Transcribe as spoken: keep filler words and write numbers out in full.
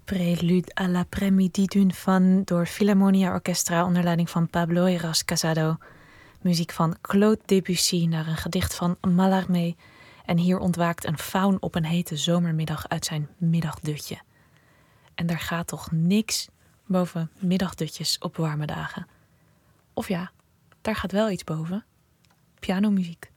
Prélude à l'après-midi d'une fan door Philharmonia Orchestra onder leiding van Pablo Heras Casado. Muziek van Claude Debussy naar een gedicht van Mallarmé. En hier ontwaakt een faun op een hete zomermiddag uit zijn middagdutje. En er gaat toch niks boven middagdutjes op warme dagen. Of ja, daar gaat wel iets boven. Pianomuziek.